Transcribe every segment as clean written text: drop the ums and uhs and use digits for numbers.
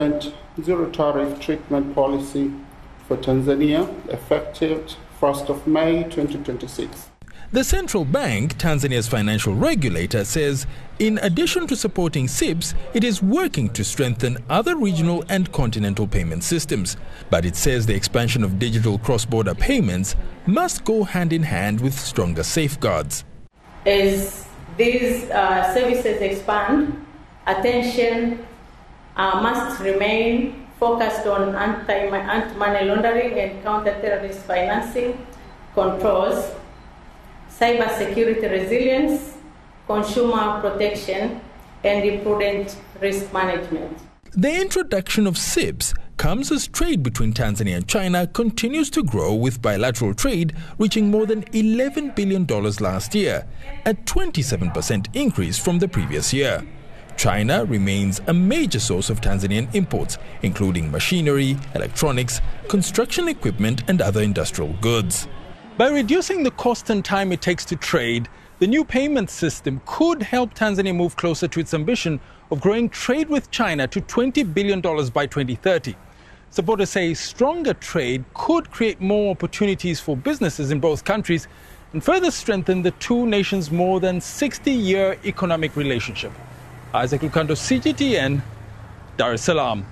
and zero tariff treatment policy for Tanzania, effective 1st of May 2026. The central bank, Tanzania's financial regulator, says in addition to supporting CIPS, it is working to strengthen other regional and continental payment systems. But it says the expansion of digital cross-border payments must go hand in hand with stronger safeguards. As these services expand, attention must remain focused on anti-money laundering and counter-terrorist financing controls, cybersecurity resilience, consumer protection, and prudent risk management. The introduction of CIPS comes as trade between Tanzania and China continues to grow, with bilateral trade reaching more than $11 billion last year, a 27% increase from the previous year. China remains a major source of Tanzanian imports, including machinery, electronics, construction equipment, and other industrial goods. By reducing the cost and time it takes to trade, the new payment system could help Tanzania move closer to its ambition of growing trade with China to $20 billion by 2030. Supporters say stronger trade could create more opportunities for businesses in both countries and further strengthen the two nations' more than 60-year economic relationship. Isaac Lukando, CGTN, Dar es Salaam.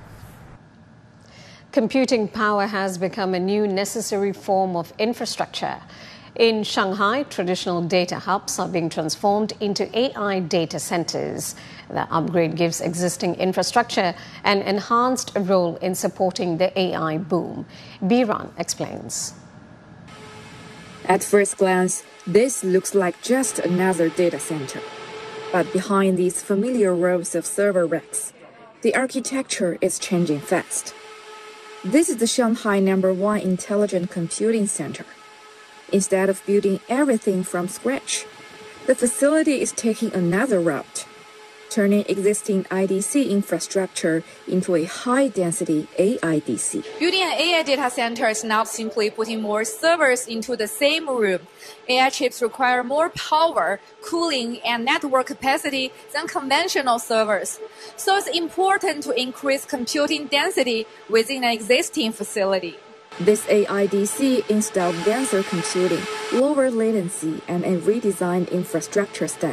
Computing power has become a new necessary form of infrastructure. In Shanghai, traditional data hubs are being transformed into AI data centers. The upgrade gives existing infrastructure an enhanced role in supporting the AI boom. Biran explains. At first glance, this looks like just another data center. But behind these familiar rows of server racks, the architecture is changing fast. This is the Shanghai #1 Intelligent Computing Center. Instead of building everything from scratch, the facility is taking another route, turning existing IDC infrastructure into a high-density AIDC. Building an AI data center is not simply putting more servers into the same room. AI chips require more power, cooling, and network capacity than conventional servers. So it's important to increase computing density within an existing facility. This AIDC installed denser computing, lower latency, and a redesigned infrastructure stack.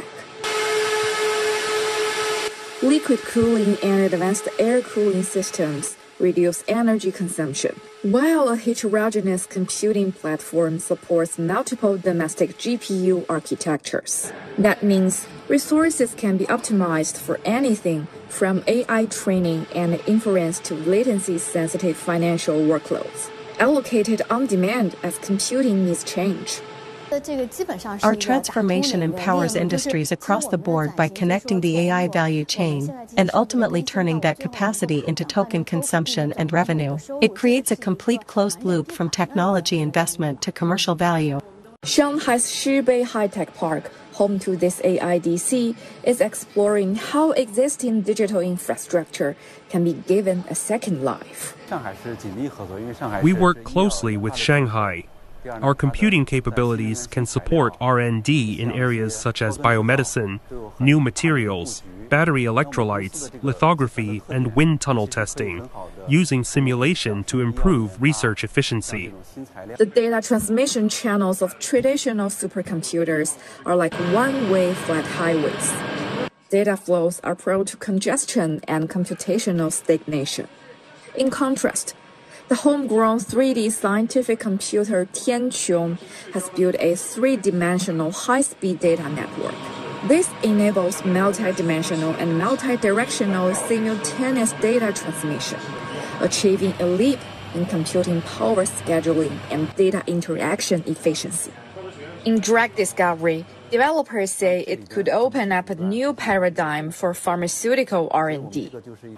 Liquid cooling and advanced air cooling systems reduce energy consumption, while a heterogeneous computing platform supports multiple domestic GPU architectures. That means resources can be optimized for anything from AI training and inference to latency-sensitive financial workloads, allocated on demand as computing needs change. Our transformation empowers industries across the board by connecting the AI value chain and ultimately turning that capacity into token consumption and revenue. It creates a complete closed loop from technology investment to commercial value. Shanghai's Shibei High-Tech Park, home to this AIDC, is exploring how existing digital infrastructure can be given a second life. We work closely with Shanghai. Our computing capabilities can support R&D in areas such as biomedicine, new materials, battery electrolytes, lithography, and wind tunnel testing, using simulation to improve research efficiency. The data transmission channels of traditional supercomputers are like one-way flat highways. Data flows are prone to congestion and computational stagnation. In contrast, the homegrown 3D scientific computer Tianqiong has built a three-dimensional high-speed data network. This enables multi-dimensional and multi-directional simultaneous data transmission, achieving a leap in computing power scheduling and data interaction efficiency. In drug discovery, developers say it could open up a new paradigm for pharmaceutical R&D.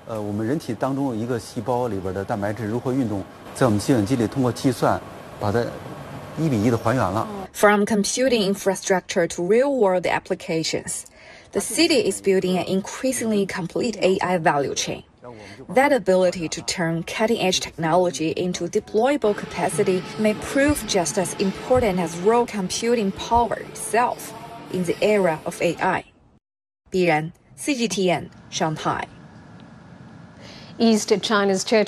From computing infrastructure to real-world applications, the city is building an increasingly complete AI value chain. That ability to turn cutting-edge technology into deployable capacity may prove just as important as raw computing power itself in the era of AI. Biran, CGTN, Shanghai. East China's Church